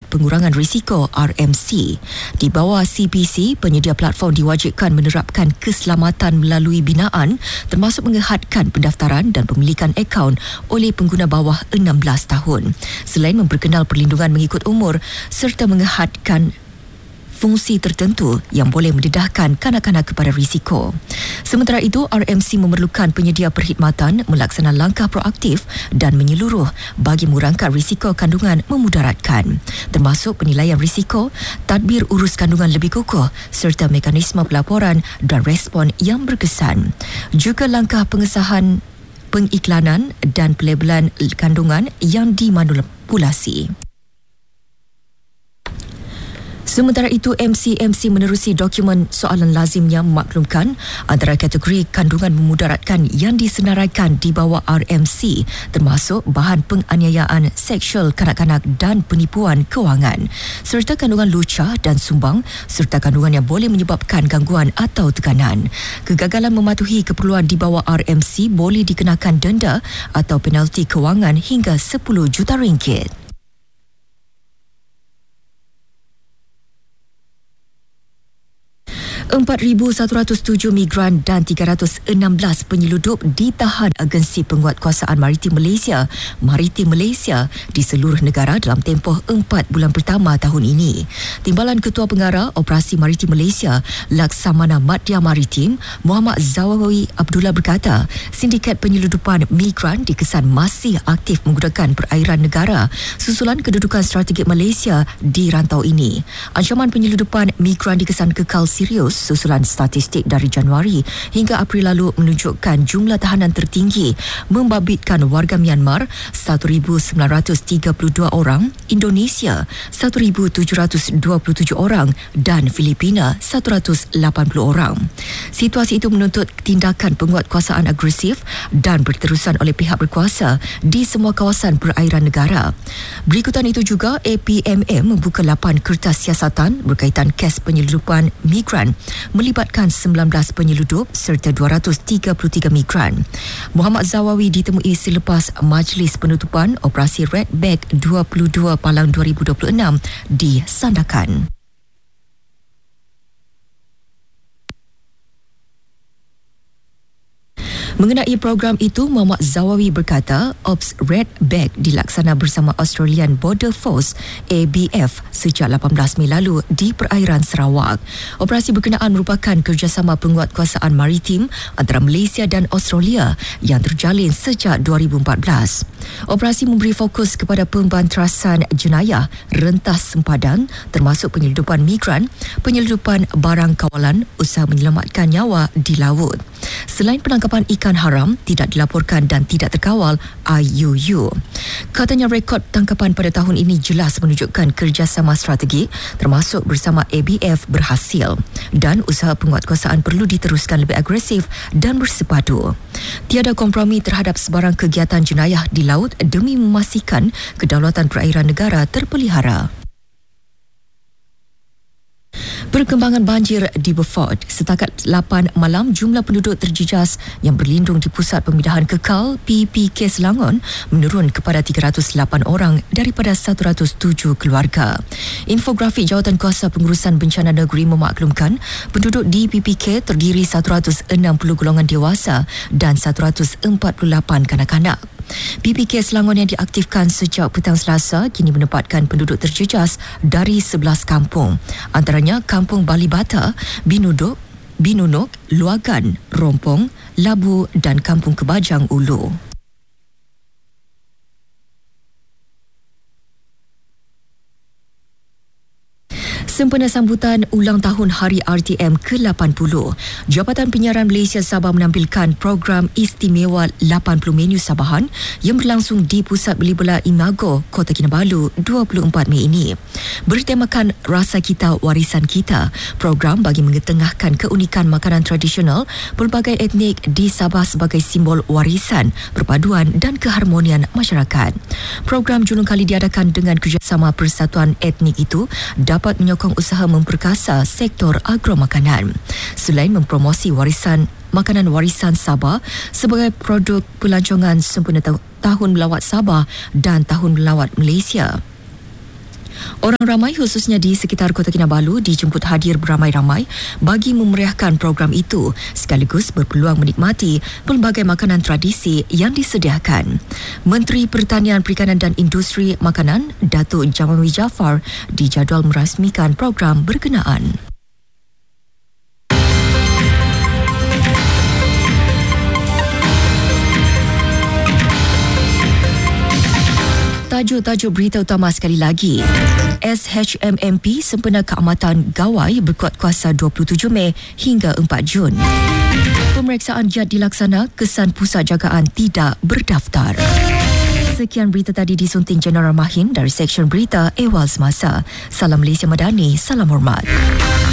Pengurangan Risiko RMC. Di bawah CPC, penyedia platform diwajibkan menerapkan keselamatan melalui binaan termasuk mengehadkan pendaftaran dan pemilikan akaun oleh pengguna bawah 16 tahun. Selain memperkenal perlindungan mengikut umur serta mengehadkan fungsi tertentu yang boleh mendedahkan kanak-kanak kepada risiko. Sementara itu, RMC memerlukan penyedia perkhidmatan melaksanakan langkah proaktif dan menyeluruh bagi mengurangkan risiko kandungan memudaratkan, termasuk penilaian risiko, tadbir urus kandungan lebih kukuh serta mekanisme pelaporan dan respon yang berkesan. Juga langkah pengesahan pengiklanan dan pelabelan kandungan yang dimanipulasi. Sementara itu, MCMC menerusi dokumen soalan lazim yang memaklumkan antara kategori kandungan memudaratkan yang disenaraikan di bawah RMC termasuk bahan penganiayaan seksual kanak-kanak dan penipuan kewangan serta kandungan lucah dan sumbang serta kandungan yang boleh menyebabkan gangguan atau tekanan. Kegagalan mematuhi keperluan di bawah RMC boleh dikenakan denda atau penalti kewangan hingga 10 juta ringgit. 4,107 migran dan 316 penyeludup ditahan Agensi Penguatkuasaan Maritim Malaysia di seluruh negara dalam tempoh 4 bulan pertama tahun ini. Timbalan Ketua Pengarah Operasi Maritim Malaysia Laksamana Madya Maritim Muhammad Zawawi Abdullah berkata, sindiket penyeludupan migran dikesan masih aktif menggunakan perairan negara susulan kedudukan strategik Malaysia di rantau ini. Ancaman penyeludupan migran dikesan kekal serius susulan statistik dari Januari hingga April lalu menunjukkan jumlah tahanan tertinggi membabitkan warga Myanmar 1,932 orang, Indonesia 1,727 orang dan Filipina 180 orang. Situasi itu menuntut tindakan penguatkuasaan agresif dan berterusan oleh pihak berkuasa di semua kawasan perairan negara. Berikutan itu juga APMM membuka 8 kertas siasatan berkaitan kes penyeludupan migran melibatkan 19 penyeludup serta 233 migran. Muhammad Zawawi ditemui selepas majlis penutupan Operasi Red Bag 22 Palang 2026 di Sandakan. Mengenai program itu, Muhammad Zawawi berkata, Ops Red Bag dilaksana bersama Australian Border Force ABF sejak 18 Mei lalu di perairan Sarawak. Operasi berkenaan merupakan kerjasama penguatkuasaan maritim antara Malaysia dan Australia yang terjalin sejak 2014. Operasi memberi fokus kepada pembantrasan jenayah rentas sempadan termasuk penyeludupan migran, penyeludupan barang kawalan, usaha menyelamatkan nyawa di laut. Selain penangkapan ikan haram tidak dilaporkan dan tidak terkawal IUU. Katanya rekod tangkapan pada tahun ini jelas menunjukkan kerjasama strategi termasuk bersama ABF berhasil dan usaha penguatkuasaan perlu diteruskan lebih agresif dan bersepadu. Tiada kompromi terhadap sebarang kegiatan jenayah di laut demi memastikan kedaulatan perairan negara terpelihara. Perkembangan banjir di Beaufort. Setakat 8 malam, jumlah penduduk terjejas yang berlindung di Pusat Pemindahan Kekal PPK Selangor menurun kepada 308 orang daripada 107 keluarga. Infografik Jawatankuasa Pengurusan Bencana Negeri memaklumkan penduduk di PPK terdiri 160 golongan dewasa dan 148 kanak-kanak. PPK Selangor yang diaktifkan sejak petang Selasa kini menempatkan penduduk terjejas dari 11 kampung. Antaranya Kampung Bali Bata, Binunuk, Luagan, Rompong, Labu dan Kampung Kebajang Ulu. Sempena sambutan ulang tahun Hari RTM ke-80, Jabatan Penyiaran Malaysia Sabah menampilkan program istimewa 80 menu Sabahan yang berlangsung di Pusat Beli-Belah Imago, Kota Kinabalu 24 Mei ini. Bertemakan Rasa Kita, Warisan Kita, program bagi mengetengahkan keunikan makanan tradisional pelbagai etnik di Sabah sebagai simbol warisan, perpaduan dan keharmonian masyarakat. Program julung kali diadakan dengan kerjasama Persatuan Etnik itu dapat menyokong usaha memperkasa sektor agromakanan. Selain mempromosi makanan warisan Sabah sebagai produk pelancongan sempena Tahun Melawat Sabah dan Tahun Melawat Malaysia. Orang ramai khususnya di sekitar Kota Kinabalu dijemput hadir beramai-ramai bagi memeriahkan program itu sekaligus berpeluang menikmati pelbagai makanan tradisi yang disediakan. Menteri Pertanian, Perikanan dan Industri Makanan, Datuk Jamawi Jaafar, dijadual merasmikan program berkenaan. Tajuk-tajuk berita utama sekali lagi. SHMMP sempena keamatan gawai berkuat kuasa 27 Mei hingga 4 Jun. Pemeriksaan JAT dilaksana, kesan pusat jagaan tidak berdaftar. Sekian berita tadi disunting Jeneral Mahin dari Seksyen Berita Ehwal Semasa. Salam Malaysia Madani, salam hormat.